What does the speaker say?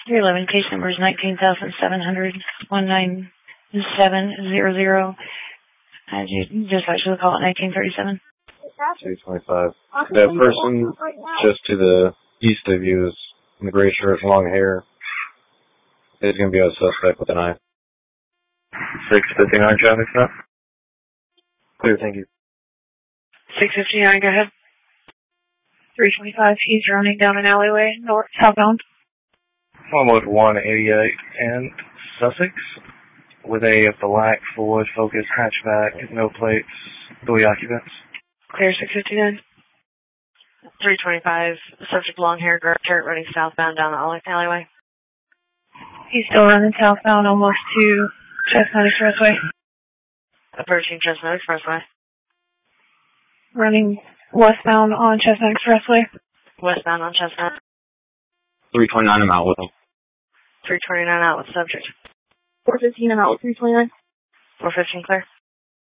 311, case number is 19,700-19700. Dispatch to the call at 1937. 225. That person just to the east of you is in the gray shirt, long hair. Is going to be a suspect with a knife. 659 traffic stop. Clear, thank you. 659, go ahead. 325, he's running down an alleyway, southbound. Almost 188 and Sussex with a black Ford Focus hatchback, no plates, 3 occupants. Clear 659. 325, subject long hair, gray shirt, running southbound down the alleyway. He's still running southbound almost to Chestnut Expressway. Approaching Chestnut Expressway. Running westbound on Chestnut Expressway. Westbound on Chestnut. 329, I'm out with him. 329 out with subject. 415, I'm out with 329. 415 clear.